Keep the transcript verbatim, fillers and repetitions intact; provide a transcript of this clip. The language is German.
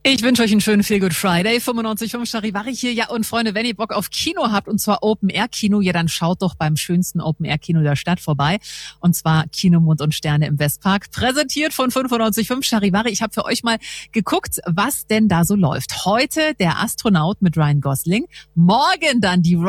Ich wünsche euch einen schönen Feel Good Friday. fünfundneunzig Komma fünf Charivari hier. Ja, und Freunde, wenn ihr Bock auf Kino habt, und zwar Open-Air-Kino, ja, dann schaut doch beim schönsten Open-Air-Kino der Stadt vorbei. Und zwar Kino Mond und Sterne im Westpark. Präsentiert von fünfundneunzig Komma fünf Charivari. Ich habe für euch mal geguckt, was denn da so läuft. Heute der Astronaut mit Ryan Gosling. Morgen dann die